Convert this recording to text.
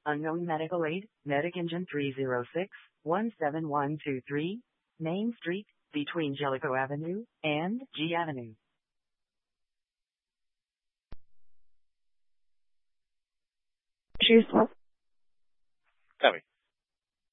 Unknown medical aid, Medic Engine 306-17123, Main Street, between Jellicoe Avenue and G Avenue. Choose. Copy.